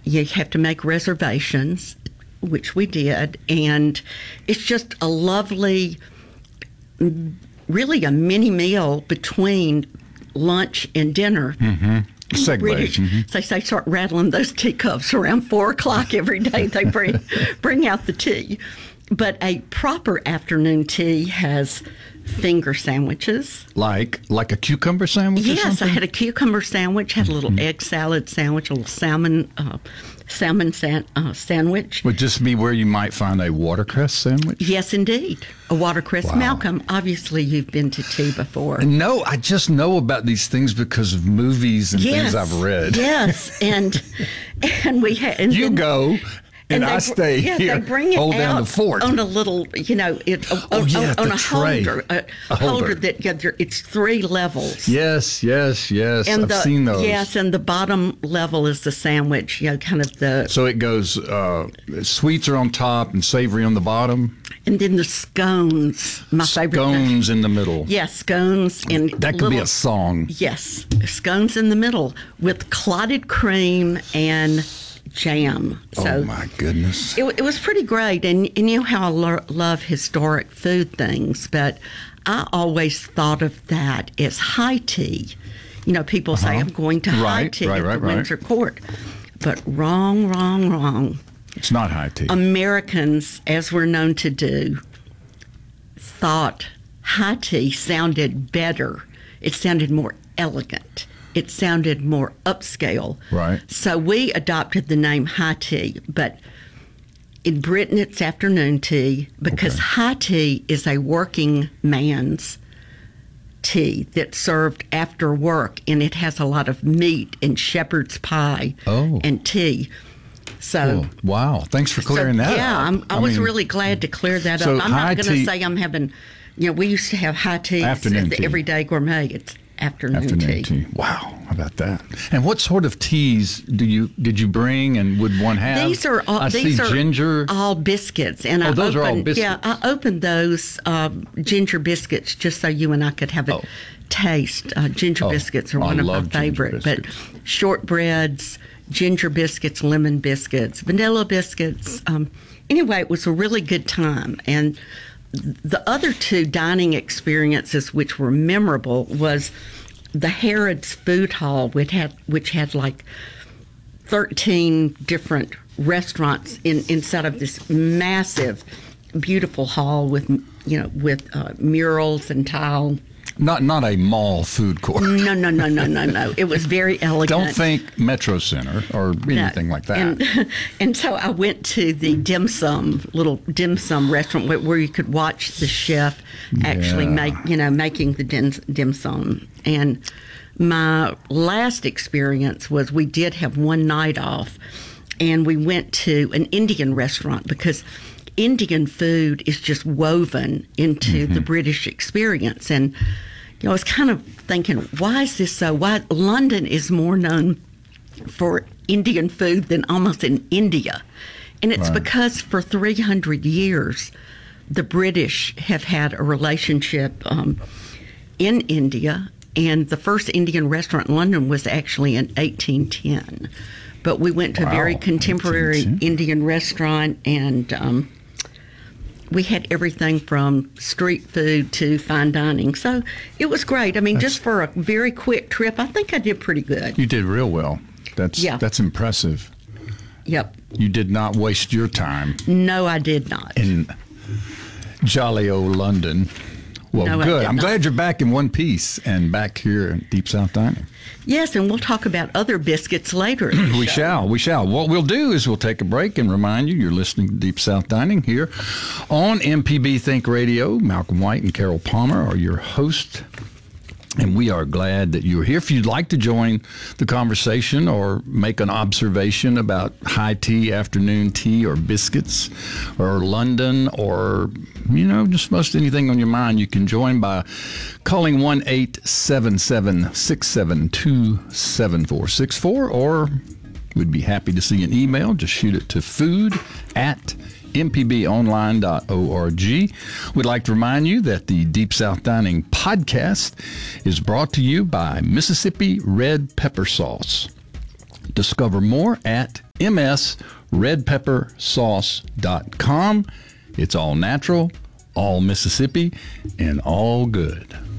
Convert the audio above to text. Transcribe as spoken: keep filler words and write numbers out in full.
you have to make reservations, which we did, and it's just a lovely, really a mini meal between lunch and dinner. Mm-hmm. Segue. British, mm-hmm. They say start rattling those teacups around four o'clock every day. They bring bring out the tea. But a proper afternoon tea has finger sandwiches. Like like a cucumber sandwich? Yes, or something? I had a cucumber sandwich, had a little mm-hmm. egg salad sandwich, a little salmon uh, salmon san- uh, sandwich. Would this be where you might find a watercress sandwich? Yes, indeed. A watercress. Wow. Malcolm, obviously you've been to tea before. No, I just know about these things because of movies and yes, things I've read. Yes, and and we had... You then, go... And, and I stay yeah, here, they bring it hold out down the fort. On a little, you know, it, oh, on, yeah, on the a tray. holder, a, a holder. holder that yeah, there, it's three levels. Yes, yes, yes. And I've the, seen those. Yes, and the bottom level is the sandwich, you know, kind of the... So it goes, uh, sweets are on top and savory on the bottom. And then the scones, my favorite thing. Scones in the middle. Yes, scones. And that could little, be a song. Yes, scones in the middle with clotted cream and... jam. So oh my goodness. It, it was pretty great. And, and you know how I lo- love historic food things, but I always thought of that as high tea. You know, people uh-huh. say I'm going to right, high tea right, at right, the right. Windsor Court. But wrong, wrong, wrong. It's not high tea. Americans, as we're known to do, thought high tea sounded better. It sounded more elegant. It sounded more upscale. Right. So we adopted the name high tea, but in Britain it's afternoon tea because okay. high tea is a working man's tea that's served after work, and it has a lot of meat and shepherd's pie oh. and tea. So cool. Wow, thanks for clearing so, that yeah, up. I'm, I, I was mean, really glad to clear that so up. I'm not going to tea, say I'm having, you know, we used to have high tea at the tea. Everyday Gourmet. It's afternoon, afternoon tea. tea. Wow, how about that? And what sort of teas do you did you bring, and would one have? These are all, I these see are ginger. all biscuits, and oh, I those opened, are all biscuits. Yeah, I opened those uh, ginger biscuits just so you and I could have a oh. taste. Uh, ginger oh, biscuits are I one of my love favorite, but shortbreads, ginger biscuits, lemon biscuits, vanilla biscuits. Um, anyway, it was a really good time, and the other two dining experiences which were memorable was the Harrods Food Hall, which had which had like thirteen different restaurants in inside of this massive, beautiful hall with you know with uh, murals and tile. Not not a mall food court. No, no, no, no, no, no. It was very elegant. Don't think Metro Center or anything no. like that. And, and so I went to the dim sum, little dim sum restaurant where, where you could watch the chef actually yeah. make, you know, making the dim, dim sum. And my last experience was we did have one night off, and we went to an Indian restaurant because Indian food is just woven into mm-hmm. the British experience. And, you know, I was kind of thinking, why is this so? Why London is more known for Indian food than almost in India. And it's right. because for three hundred years, the British have had a relationship um, in India. And the first Indian restaurant in London was actually in eighteen ten. But we went to wow. a very contemporary eighteen ten Indian restaurant, and um, we had everything from street food to fine dining. So it was great. I mean, that's, just for a very quick trip, I think I did pretty good. You did real well. That's yeah. that's impressive. Yep. You did not waste your time. No, I did not. In jolly old London. Well, no, good. I'm not. glad you're back in one piece and back here at Deep South Dining. Yes, and we'll talk about other biscuits later. we show. shall. We shall. What we'll do is we'll take a break and remind you you're listening to Deep South Dining here on M P B Think Radio. Malcolm White and Carol Palmer are your hosts. And we are glad that you're here. If you'd like to join the conversation or make an observation about high tea, afternoon tea, or biscuits, or London, or, you know, just most anything on your mind, you can join by calling one eight seven seven, six seven two, seven four six four, or we'd be happy to see an email. Just shoot it to food at m p b online dot org. We'd like to remind you that the Deep South Dining podcast is brought to you by Mississippi Red Pepper Sauce. Discover more at m s red pepper sauce dot com. It's all natural, all Mississippi, and all good.